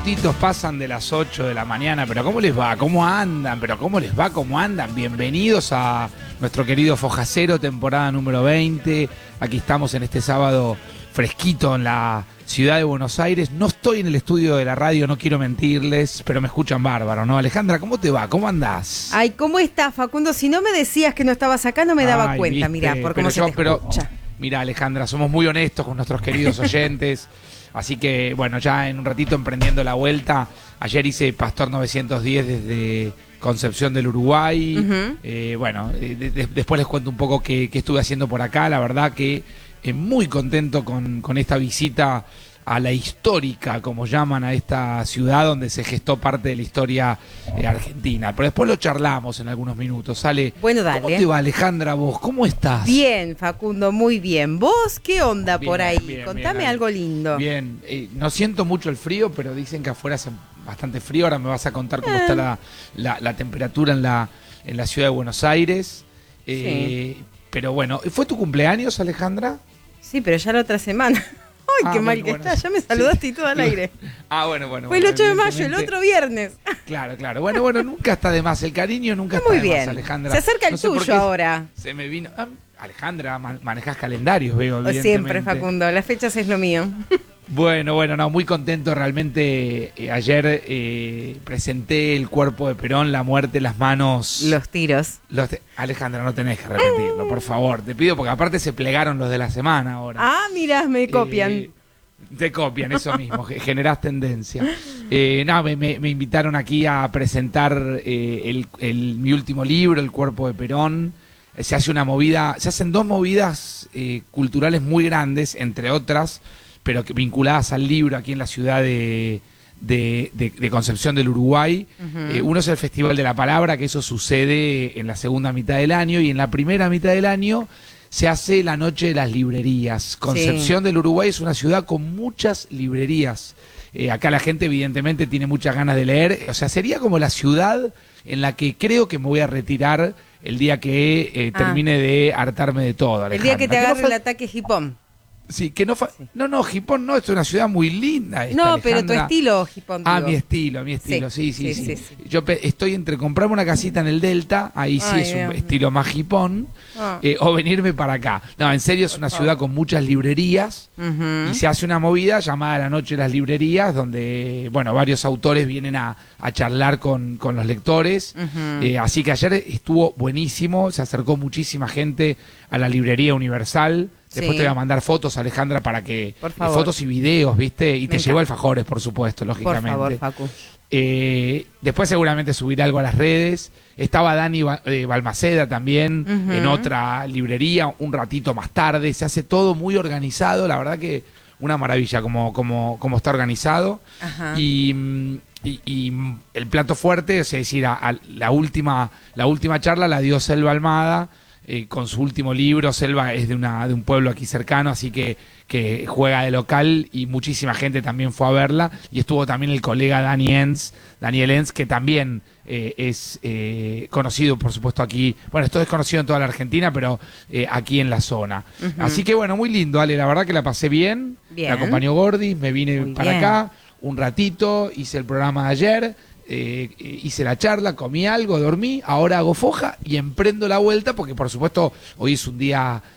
minutitos pasan de las 8 de la mañana, pero ¿cómo les va? ¿Cómo andan? ¿Pero cómo les va? ¿Cómo andan? Bienvenidos a nuestro querido Fojacero, temporada número 20. Aquí estamos en este sábado fresquito en la ciudad de Buenos Aires. No estoy en el estudio de la radio, no quiero mentirles, pero me escuchan bárbaro, ¿no? Alejandra, ¿cómo te va? ¿Cómo andás? Ay, ¿cómo estás, Facundo? Si no me decías que no estabas acá, no me daba cuenta, mirá, por cómo se te escucha. Mirá, Alejandra, somos muy honestos con nuestros queridos oyentes. Así que, bueno, ya en un ratito emprendiendo la vuelta. Ayer hice Pastor 910 desde Concepción del Uruguay. Después les cuento un poco qué estuve haciendo por acá. La verdad que muy contento con esta visita a la histórica, como llaman a esta ciudad donde se gestó parte de la historia argentina. Pero después lo charlamos en algunos minutos. Sale. Bueno, dale. ¿Cómo te va, Alejandra, vos? ¿Cómo estás? Bien, Facundo, muy bien. ¿Vos qué onda por ahí? Bien, Contame bien, algo lindo. Bien, no siento mucho el frío, pero dicen que afuera hace bastante frío. Ahora me vas a contar cómo está la temperatura en la ciudad de Buenos Aires. Sí. Pero bueno, ¿fue tu cumpleaños, Alejandra? Sí, pero ya la otra semana. Ay, qué mal que está, ya me saludaste y todo al aire. Bueno. Fue el 8 de mayo, el otro viernes. Claro. Bueno, nunca está de más. El cariño nunca está muy de bien. más, Alejandra. Se acerca el tuyo ahora. Se me vino. Alejandra, manejás calendarios, veo, evidentemente. Siempre, Facundo, las fechas es lo mío. Bueno, muy contento realmente. Ayer presenté El cuerpo de Perón, la muerte, las manos. Los tiros. Alejandra, no tenés que repetirlo, por favor. Te pido, porque aparte se plegaron los de la semana ahora. Mira, me copian. Te copian, eso mismo, generás tendencia. Me invitaron aquí a presentar mi último libro, El cuerpo de Perón. Se hacen dos movidas culturales muy grandes, entre otras, pero vinculadas al libro aquí en la ciudad de Concepción del Uruguay. Uh-huh. Uno es el Festival de la Palabra, que eso sucede en la segunda mitad del año, y en la primera mitad del año se hace la Noche de las Librerías. Concepción del Uruguay es una ciudad con muchas librerías. Acá la gente evidentemente tiene muchas ganas de leer. O sea, sería como la ciudad en la que creo que me voy a retirar el día que termine de hartarme de todo, Alejandra. El día que te agarre el ataque hipón. Sí, que no... No, Gipón no, es una ciudad muy linda esta, no, Alejandra. pero tu estilo, Gipón. Mi estilo, sí. Yo estoy entre comprarme una casita en el Delta, ahí sí es un estilo más Gipón, o venirme para acá. No, en serio, es una ciudad con muchas librerías, y se hace una movida llamada La Noche de las Librerías, donde, varios autores vienen a charlar con los lectores. Así que ayer estuvo buenísimo, se acercó muchísima gente a la Librería Universal. Después te voy a mandar fotos, Alejandra, para que... Por favor. Fotos y videos, ¿viste? Y te llevo alfajores, por supuesto, lógicamente. Por favor, Facu. Después seguramente subiré algo a las redes. Estaba Dani Balmaceda también en otra librería un ratito más tarde. Se hace todo muy organizado. La verdad que una maravilla como está organizado. Ajá. Y el plato fuerte, es decir, la última charla la dio Selva Almada. Con su último libro. Selva es de un pueblo aquí cercano, así que juega de local, y muchísima gente también fue a verla, y estuvo también el colega Daniel Enz, que también es conocido, por supuesto, aquí. Bueno, esto es conocido en toda la Argentina, pero aquí en la zona. Así que muy lindo, Ale, la verdad que la pasé bien. Me acompañó Gordi, me vine muy para bien. Acá un ratito, hice el programa de ayer. Hice la charla, comí algo, dormí, ahora hago foja y emprendo la vuelta, porque por supuesto hoy es un día